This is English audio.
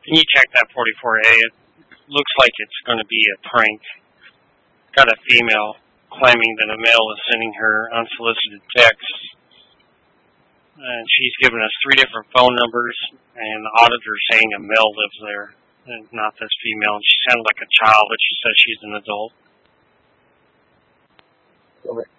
Can you check that 44A? It looks like it's going to be a prank. Got a female claiming that a male is sending her unsolicited texts. And she's given us 3 different phone numbers, and the auditor's saying a male lives there, and not this female. And she sounds like a child, but she says she's an adult. Okay.